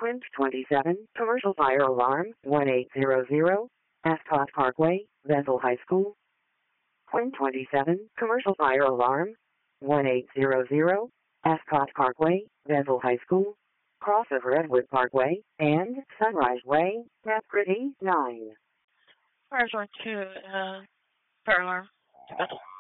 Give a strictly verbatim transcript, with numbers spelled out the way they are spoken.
Quint twenty-seven, commercial fire alarm, one eight zero zero, Ascot Parkway, Bethel High School. Quint twenty-seven, commercial fire alarm, one eight zero zero, Ascot Parkway, Bethel High School. Crossover Edward Parkway, and Sunrise Way, Napgritty nine. Fire zone two, uh, fire alarm, Bethel.